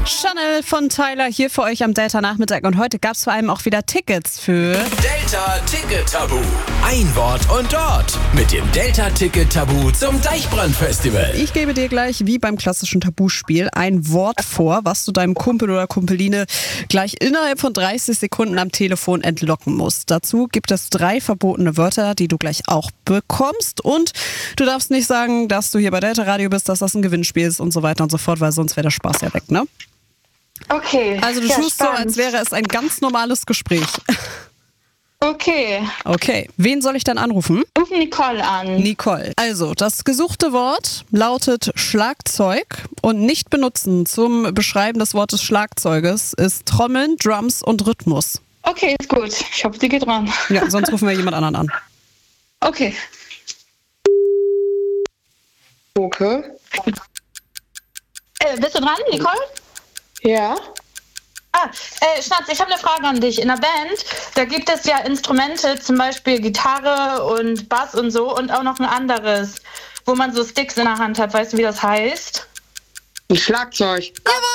Channel von Tyler hier für euch am Delta-Nachmittag. Und heute gab es vor allem auch wieder Tickets für Delta-Ticket-Tabu. Ein Wort und dort mit dem Delta-Ticket-Tabu zum Deichbrand-Festival. Ich gebe dir gleich, wie beim klassischen Tabuspiel, ein Wort vor, was du deinem Kumpel oder Kumpeline gleich innerhalb von 30 Sekunden am Telefon entlocken musst. Dazu gibt es 3 verbotene Wörter, die du gleich auch bekommst. Und du darfst nicht sagen, dass du hier bei Delta Radio bist, dass das ein Gewinnspiel ist und so weiter und so fort, weil sonst wäre der Spaß ja weg, ne? Okay. Also du tust so, als wäre es ein ganz normales Gespräch. Okay. Okay, wen soll ich dann anrufen? Ruf Nicole an. Nicole. Also, das gesuchte Wort lautet Schlagzeug und nicht benutzen zum Beschreiben des Wortes Schlagzeuges ist Trommeln, Drums und Rhythmus. Okay, ist gut. Ich hoffe, sie geht ran. Ja, sonst rufen wir jemand anderen an. Okay. Okay. Bist du dran, Nicole? Ja. Schatz, ich habe eine Frage an dich. In der Band, da gibt es ja Instrumente, zum Beispiel Gitarre und Bass und so und auch noch ein anderes, wo man so Sticks in der Hand hat. Weißt du, wie das heißt? Ein Schlagzeug.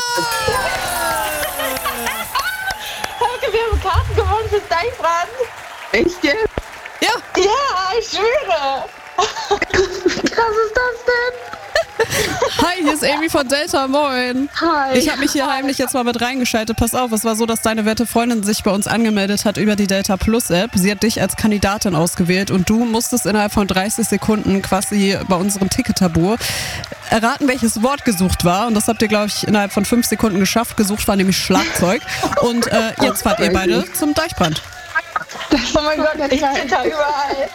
Danke, wir haben Karten gewonnen fürs Deichbrand. Echt jetzt? Ja. Ja, ich schwöre. Wie krass ist das denn? Hi, hier ist Amy von Delta, moin. Hi. Ich habe mich hier heimlich jetzt mal mit reingeschaltet. Pass auf, es war so, dass deine werte Freundin sich bei uns angemeldet hat über die Delta Plus App. Sie hat dich als Kandidatin ausgewählt und du musstest innerhalb von 30 Sekunden quasi bei unserem Ticket-Tabu erraten, welches Wort gesucht war. Und das habt ihr, glaube ich, innerhalb von 5 Sekunden geschafft. Gesucht war nämlich Schlagzeug. Und jetzt fahrt ihr beide zum Deichbrand. Oh mein Gott, ich bin da überall.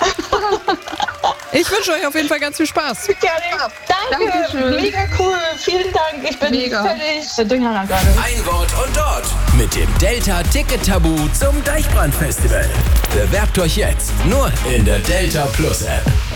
Ich wünsche euch auf jeden Fall ganz viel Spaß. Danke, Dankeschön. mega cool, vielen Dank. Ich bin Mega. völlig durcheinander gerade. Ein Wort und dort mit dem Delta-Ticket-Tabu zum Deichbrand-Festival. Bewerbt euch jetzt nur in der Delta Plus App.